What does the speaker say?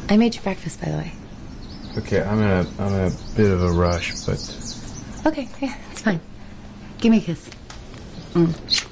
I made you breakfast, by the way. Okay, I'm in a bit of a rush, but... Okay, yeah, it's fine. Give me a kiss.